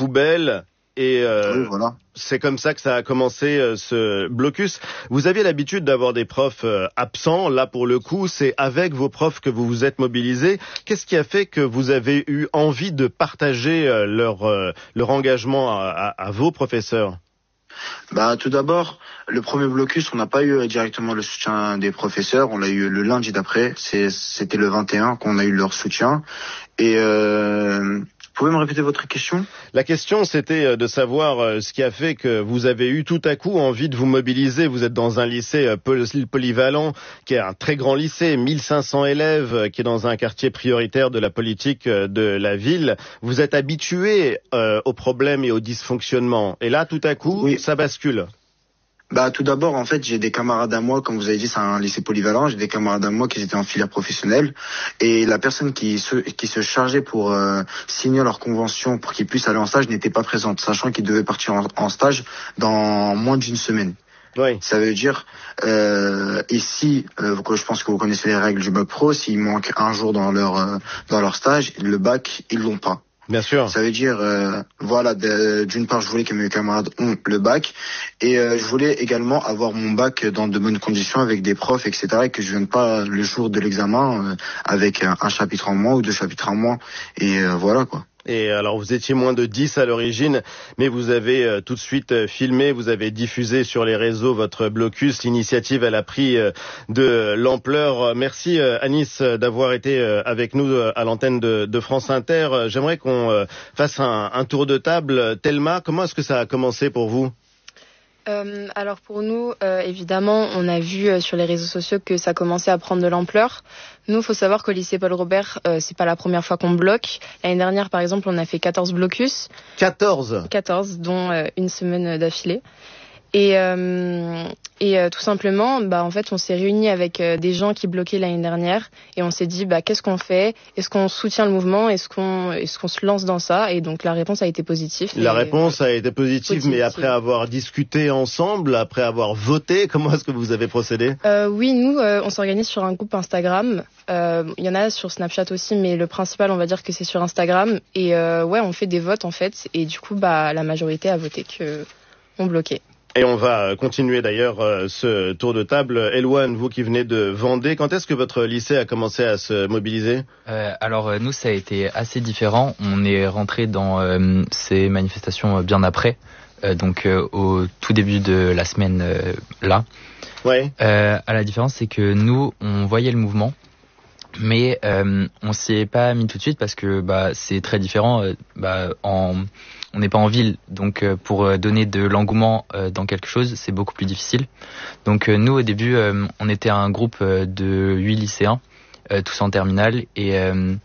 poubelles. Et Oui, voilà. c'est comme ça que ça a commencé ce blocus. Vous aviez l'habitude d'avoir des profs absents. Là, pour le coup, c'est avec vos profs que vous vous êtes mobilisés. Qu'est-ce qui a fait que vous avez eu envie de partager leur engagement à vos professeurs? Tout d'abord, le premier blocus, on n'a pas eu directement le soutien des professeurs. On l'a eu le lundi d'après. C'était le 21 qu'on a eu leur soutien. Et vous pouvez me répéter votre question? La question, c'était de savoir ce qui a fait que vous avez eu tout à coup envie de vous mobiliser. Vous êtes dans un lycée polyvalent, qui est un très grand lycée, 1500 élèves, qui est dans un quartier prioritaire de la politique de la ville. Vous êtes habitué aux problèmes et aux dysfonctionnements. Et là, tout à coup, Oui. ça bascule. Tout d'abord, en fait, j'ai des camarades à moi, comme vous avez dit, c'est un lycée polyvalent. J'ai des camarades à moi qui étaient en filière professionnelle. Et la personne qui se chargeait pour signer leur convention pour qu'ils puissent aller en stage n'était pas présente, sachant qu'ils devaient partir en stage dans moins d'une semaine. Oui. Ça veut dire, ici, je pense que vous connaissez les règles du bac pro, s'il manque un jour dans leur stage, le bac, ils l'ont pas. Bien sûr. Ça veut dire, d'une part, je voulais que mes camarades ont le bac, et je voulais également avoir mon bac dans de bonnes conditions avec des profs, etc., et que je vienne pas le jour de l'examen avec un chapitre en moins ou 2 chapitres en moins, et voilà quoi. Et alors, vous étiez moins de 10 à l'origine, mais vous avez tout de suite filmé, vous avez diffusé sur les réseaux votre blocus. L'initiative, elle a pris de l'ampleur. Merci Anis d'avoir été avec nous à l'antenne de France Inter. J'aimerais qu'on fasse un tour de table. Thelma, comment est-ce que ça a commencé pour vous ? Alors pour nous, évidemment, on a vu sur les réseaux sociaux que ça commençait à prendre de l'ampleur. Nous, il faut savoir qu'au lycée Paul Robert, c'est pas la première fois qu'on bloque. L'année dernière, par exemple, on a fait 14 blocus. 14, dont une semaine d'affilée. Et tout simplement, en fait, on s'est réunis avec des gens qui bloquaient l'année dernière et on s'est dit, qu'est-ce qu'on fait ? Est-ce qu'on soutient le mouvement ? Est-ce qu'on se lance dans ça ? Et donc la réponse a été positive. La réponse a été positive, mais après avoir discuté ensemble, après avoir voté, comment est-ce que vous avez procédé ? Oui, nous, on s'organise sur un groupe Instagram. Il y en a sur Snapchat aussi, mais le principal, on va dire que c'est sur Instagram. Et on fait des votes en fait. Et du coup, la majorité a voté qu'on bloquait. Et on va continuer d'ailleurs ce tour de table. Elouane, vous qui venez de Vendée, quand est-ce que votre lycée a commencé à se mobiliser ? Alors nous, ça a été assez différent. On est rentré dans ces manifestations bien après, donc au tout début de la semaine là. Ouais. À la différence, c'est que nous, on voyait le mouvement, mais on s'y est pas mis tout de suite parce que c'est très différent. On n'est pas en ville, donc pour donner de l'engouement dans quelque chose, c'est beaucoup plus difficile. Donc nous, au début, on était un groupe de 8 lycéens, tous en terminale, et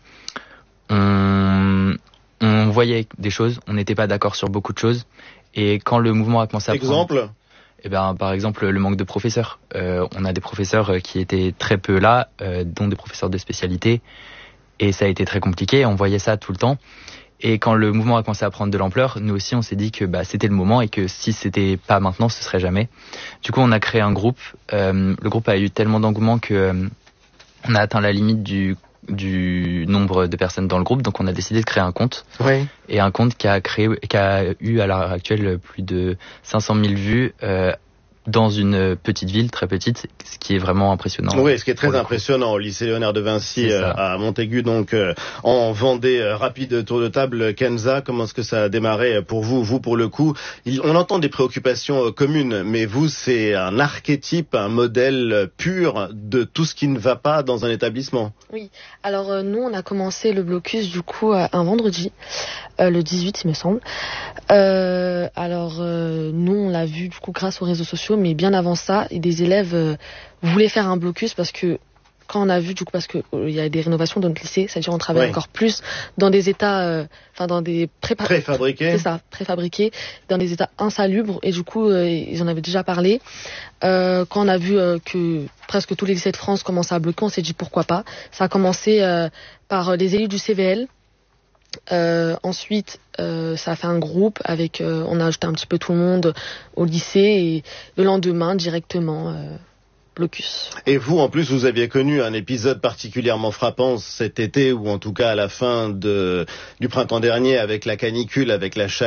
on voyait des choses, on n'était pas d'accord sur beaucoup de choses, et quand le mouvement a commencé à Exemple ? Par exemple, le manque de professeurs. On a des professeurs qui étaient très peu là, dont des professeurs de spécialité, et ça a été très compliqué, on voyait ça tout le temps. Et quand le mouvement a commencé à prendre de l'ampleur, nous aussi on s'est dit que c'était le moment et que si c'était pas maintenant, ce serait jamais. Du coup, on a créé un groupe. Le groupe a eu tellement d'engouement que on a atteint la limite du nombre de personnes dans le groupe, donc on a décidé de créer un compte. Oui. Et un compte qui a eu à l'heure actuelle plus de 500 000 vues dans une petite ville, très petite, ce qui est vraiment impressionnant. Oui, ce qui est très impressionnant au lycée Léonard de Vinci à Montaigu, donc en Vendée. Rapide tour de table, Kenza, comment est-ce que ça a démarré pour vous ? Vous, pour le coup, on entend des préoccupations communes, mais vous, c'est un archétype, un modèle pur de tout ce qui ne va pas dans un établissement. Oui, alors nous, on a commencé le blocus du coup un vendredi, le 18 il me semble. Nous, on l'a vu du coup grâce aux réseaux sociaux, mais bien avant ça, des élèves voulaient faire un blocus parce que quand on a vu, du coup, parce que il y a des rénovations dans notre lycée, c'est-à-dire on travaille encore plus dans des états, dans des préfabriqués. C'est ça, préfabriqués, dans des états insalubres, et du coup, ils en avaient déjà parlé. Quand on a vu que presque tous les lycées de France commençaient à bloquer, on s'est dit pourquoi pas. Ça a commencé par les élus du CVL. Ensuite, ça a fait un groupe avec, on a ajouté un petit peu tout le monde au lycée, et le lendemain directement blocus. Et vous, en plus, vous aviez connu un épisode particulièrement frappant cet été, ou en tout cas à la fin du printemps dernier, avec la canicule, avec la chaleur.